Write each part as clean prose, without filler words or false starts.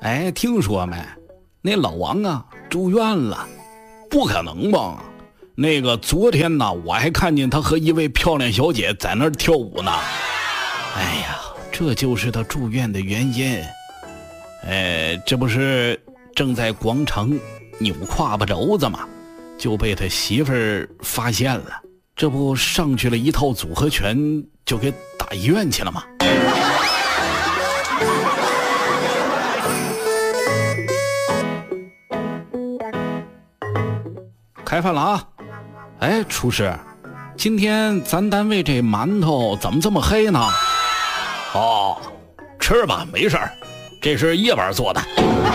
哎，听说没？那老王啊住院了。 不可能吧？那个昨天呢，我还看见他和一位漂亮小姐在那儿跳舞呢。 哎呀，这就是他住院的原因。这不是正在广场扭胯巴轴子吗？就被他媳妇儿发现了，这不上去了一套组合拳，就给打医院去了吗？开饭了啊！哎，厨师，今天咱单位这馒头怎么这么黑呢？ 哦，吃吧，没事儿，这是夜班做的。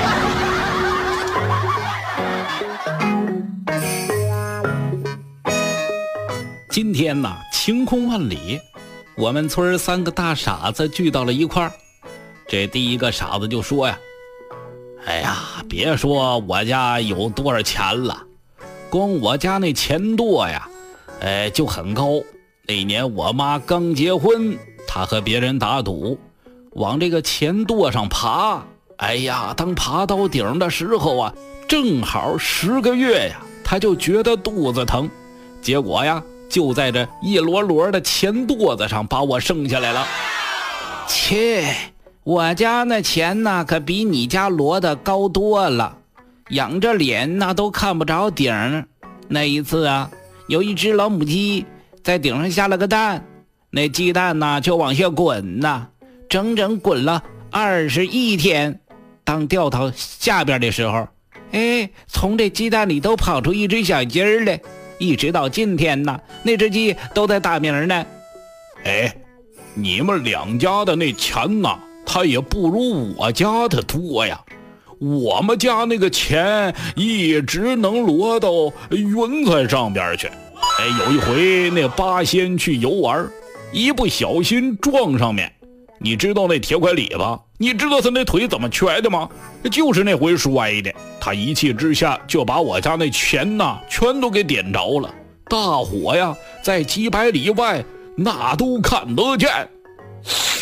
今天呢，晴空万里，我们村3个大傻子聚到了一块儿。这第一个傻子就说呀：“哎呀，别说我家有多少钱了。光我家那钱垛呀，就很高。那年我妈刚结婚，她和别人打赌，往这个钱垛上爬。哎呀，当爬到顶的时候啊，正好10个月呀，她就觉得肚子疼。结果呀，就在这一摞摞的钱垛子上把我生下来了。切，我家那钱呢，可比你家摞的高多了。仰着脸那都看不着顶。那一次啊，有一只老母鸡在顶上下了个蛋，那鸡蛋呢就往下滚呐，整整滚了21天。当掉到下边的时候，从这鸡蛋里都跑出一只小鸡儿来，一直到今天呢，那只鸡都在打鸣呢。 你们2家的那钱呢，它也不如我家的多呀。我们家那个钱一直能摞到云彩上边去。有一回那8仙去游玩，一不小心撞上面，你知道那铁拐李吧？你知道他那腿怎么瘸的吗？就是那回摔的。他一气之下就把我家那钱呐全都给点着了，大火呀在几百里外那都看得见。